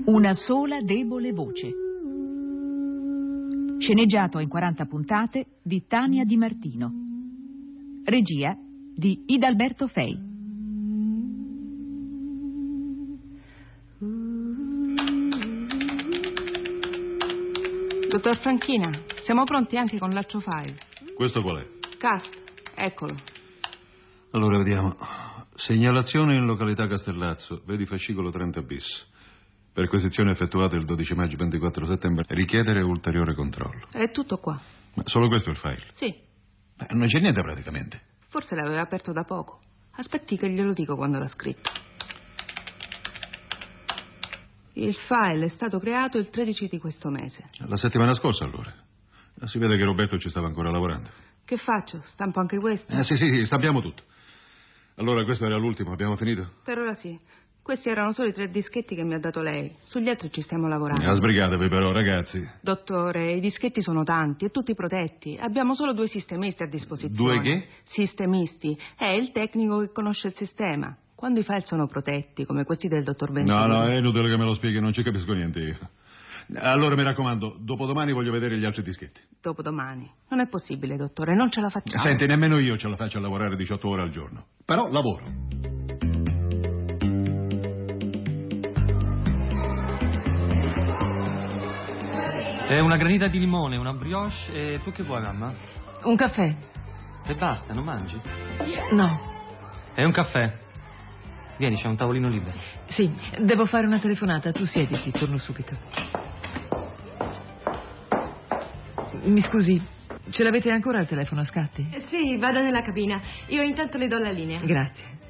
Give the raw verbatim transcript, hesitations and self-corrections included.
Una sola debole voce. Sceneggiato in quaranta puntate di Tania Di Martino. Regia di Idalberto Fei. Dottor Franchina, siamo pronti anche con l'altro file. Questo qual è? Cast, eccolo. Allora, vediamo. Segnalazione in località Castellazzo, vedi fascicolo trenta bis. Perquisizione effettuata il dodici maggio ventiquattro settembre. Richiedere ulteriore controllo. È tutto qua. Ma solo questo è il file? Sì. Beh, non c'è niente praticamente. Forse l'aveva aperto da poco. Aspetti che glielo dico quando l'ha scritto. Il file è stato creato il tredici di questo mese. La settimana scorsa, allora. Si vede che Roberto ci stava ancora lavorando. Che faccio? Stampo anche questo? Eh, sì, sì, sì, stampiamo tutto. Allora, questo era l'ultimo, abbiamo finito? Per ora sì. Questi erano solo i tre dischetti che mi ha dato lei. Sugli altri ci stiamo lavorando. Eh, sbrigatevi però, ragazzi. Dottore, i dischetti sono tanti e tutti protetti. Abbiamo solo due sistemisti a disposizione. Due che? Sistemisti. È il tecnico che conosce il sistema. Quando i file sono protetti, come questi del dottor Venturi. No, no, è inutile che me lo spieghi, non ci capisco niente io. Allora, mi raccomando, dopodomani voglio vedere gli altri dischetti. Dopodomani. Non è possibile, dottore, non ce la facciamo. Senti, nemmeno io ce la faccio a lavorare diciotto ore al giorno. Però lavoro. È una granita di limone, una brioche e tu che vuoi, mamma? Un caffè? E basta, non mangi? No. È un caffè. Vieni, c'è un tavolino libero. Sì, devo fare una telefonata. Tu siediti, torno subito. Mi scusi, ce l'avete ancora il telefono a scatti? Sì, vado nella cabina. Io intanto le do la linea. Grazie.